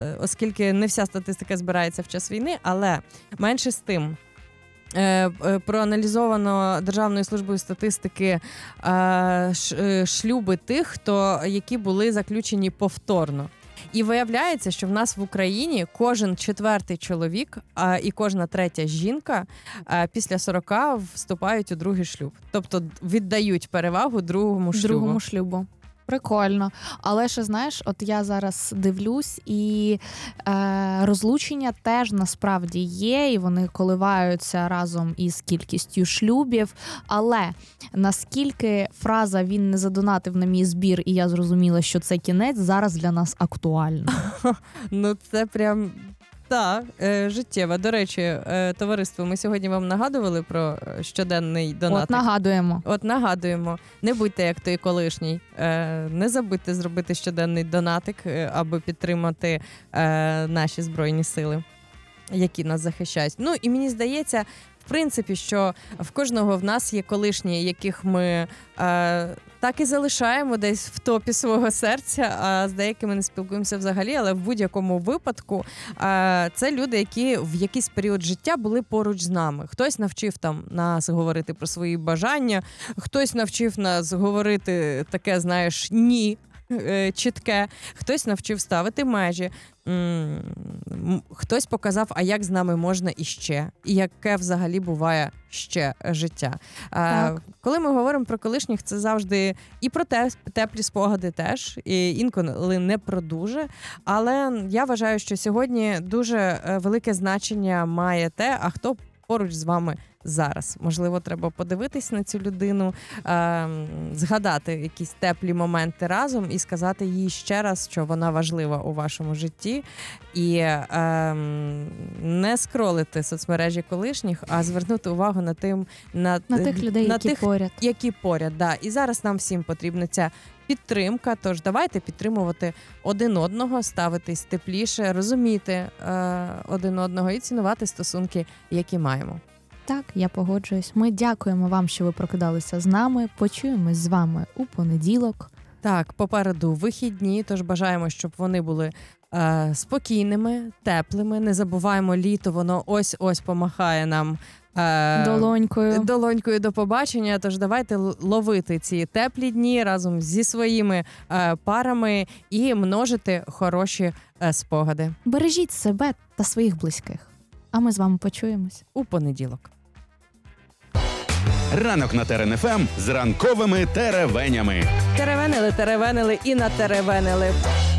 оскільки не вся статистика збирається в час війни, але менше з тим. Проаналізовано Державною службою статистики шлюби тих, які були заключені повторно. І виявляється, що в нас в Україні кожен 4-й чоловік і кожна 3-я жінка після 40 вступають у другий шлюб. Тобто віддають перевагу другому шлюбу. Прикольно. Але ще, знаєш, от я зараз дивлюсь, і розлучення теж насправді є, і вони коливаються разом із кількістю шлюбів. Але наскільки фраза «він не задонатив на мій збір, і я зрозуміла, що це кінець» зараз для нас актуальна? Ну, це прям... Так, життєва. До речі, товариство, ми сьогодні вам нагадували про щоденний донатик. От нагадуємо. Не будьте як той колишній. Не забудьте зробити щоденний донатик, аби підтримати наші Збройні Сили, які нас захищають. Ну, і мені здається, в принципі, що в кожного в нас є колишні, яких ми так і залишаємо десь в топі свого серця, а з деякими не спілкуємося взагалі, але в будь-якому випадку це люди, які в якийсь період життя були поруч з нами. Хтось навчив нас говорити про свої бажання, хтось навчив нас говорити таке, знаєш, ні, чітке, хтось навчив ставити межі, хтось показав, а як з нами можна іще, і яке взагалі буває ще життя. Коли ми говоримо про колишніх, це завжди і про теплі спогади теж, і інколи не про дуже, але я вважаю, що сьогодні дуже велике значення має те, а хто поруч з вами зараз. Можливо, треба подивитись на цю людину, згадати якісь теплі моменти разом і сказати їй ще раз, що вона важлива у вашому житті. І не скролити соцмережі колишніх, а звернути увагу на тих людей, які поряд. Да. І зараз нам всім потрібна ця підтримка, тож давайте підтримувати один одного, ставитись тепліше, розуміти один одного і цінувати стосунки, які маємо. Так, я погоджуюсь. Ми дякуємо вам, що ви прокидалися з нами. Почуємось з вами у понеділок. Так, попереду вихідні, тож бажаємо, щоб вони були спокійними, теплими. Не забуваємо, літо, воно ось-ось помахає нам долонькою до побачення. Тож давайте ловити ці теплі дні разом зі своїми парами і множити хороші спогади. Бережіть себе та своїх близьких. А ми з вами почуємось у понеділок. Ранок на ТРН-ФМ з ранковими теревенями. Теревенили і натеревенили.